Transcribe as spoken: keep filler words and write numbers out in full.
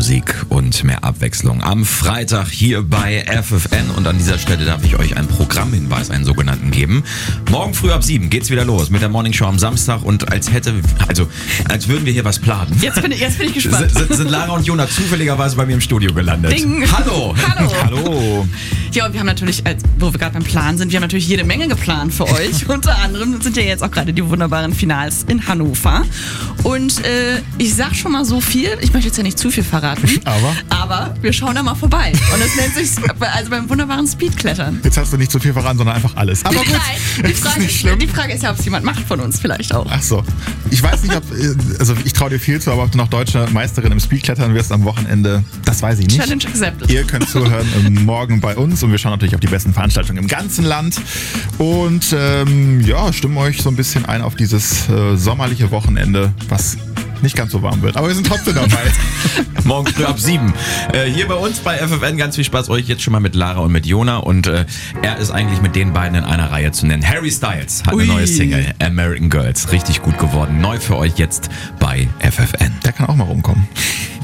Musik und mehr Abwechslung am Freitag hier bei F F N. Und an dieser Stelle darf ich euch einen Programmhinweis, einen sogenannten, geben. Morgen früh ab sieben geht's wieder los mit der Morning Show am Samstag. Und als hätte, also als würden wir hier was planen. Jetzt bin ich, jetzt bin ich gespannt. Sind, sind Lara und Jona zufälligerweise bei mir im Studio gelandet. Ding. Hallo. Hallo. Hallo. Ja, und wir haben natürlich, als, wo wir gerade beim Plan sind, wir haben natürlich jede Menge geplant für euch. Unter anderem sind ja jetzt auch gerade die wunderbaren Finals in Hannover. Und äh, ich sag schon mal so viel, ich möchte jetzt ja nicht zu viel verraten, Aber? aber wir schauen da mal vorbei. Und es nennt sich also beim wunderbaren Speedklettern. Jetzt hast du nicht so viel verraten, sondern einfach alles. Aber gut, Nein, die ist Frage, nicht schlimm. die Frage ist ja, ob es jemand macht von uns vielleicht auch. Ach so. Ich weiß nicht, ob, also ich traue dir viel zu, aber ob du noch deutsche Meisterin im Speedklettern wirst am Wochenende, das weiß ich nicht. Challenge accepted. Ihr könnt zuhören ähm, morgen bei uns und wir schauen natürlich auf die besten Veranstaltungen im ganzen Land und ähm, ja, stimmen euch so ein bisschen ein auf dieses äh, sommerliche Wochenende, was nicht ganz so warm wird, aber wir sind trotzdem dabei. Morgen früh ab sieben. Äh, hier bei uns bei F F N ganz viel Spaß euch jetzt schon mal mit Lara und mit Jona. Und äh, er ist eigentlich mit den beiden in einer Reihe zu nennen. Harry Styles hat Ui. eine neue Single, American Girls. Richtig gut geworden. Neu für euch jetzt bei F F N. Der kann auch mal rumkommen.